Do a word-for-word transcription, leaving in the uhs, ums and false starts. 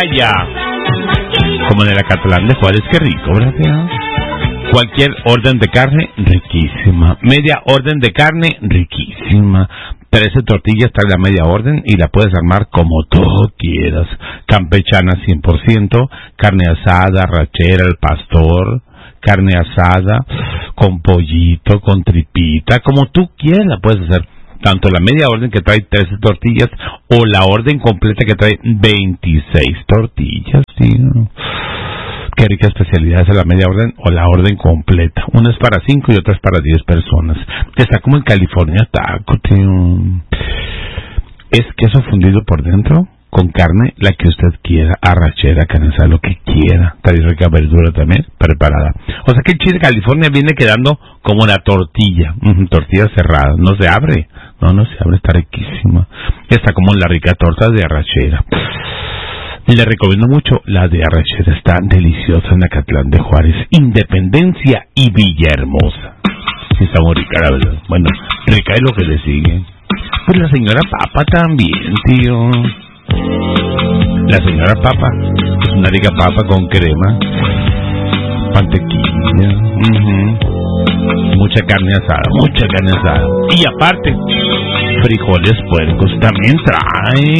playa. Como en el Acatlán de Juárez, qué rico, ¿verdad? Cualquier orden de carne, riquísima. Media orden de carne, riquísima. trece tortillas trae la media orden y la puedes armar como tú quieras. Campechana cien por ciento, carne asada, rachera, el pastor, carne asada, con pollito, con tripita, como tú quieras la puedes hacer. Tanto la media orden que trae trece tortillas o la orden completa que trae veintiséis tortillas, tío. Qué rica especialidad es la media orden o la orden completa. Una es para cinco y otra es para diez personas. Está como en California Taco, tío. Es queso fundido por dentro con carne, la que usted quiera, arrachera, carne asada, lo que quiera. Trae rica verdura también preparada. O sea que el chile de California viene quedando como una tortilla, uh-huh, tortilla cerrada, no se abre, no, no se abre, está riquísima. Está como la rica torta de arrachera. Le recomiendo mucho la de arrachera, está deliciosa en Acatlán de Juárez, Independencia y Villahermosa. Está muy rica, la verdad. Bueno, rica es lo que le sigue. Pues la señora Papa también, tío. La señora Papa, una rica papa con crema, mantequilla, uh-huh, mucha carne asada, mucha carne asada. Y aparte, frijoles puercos también trae.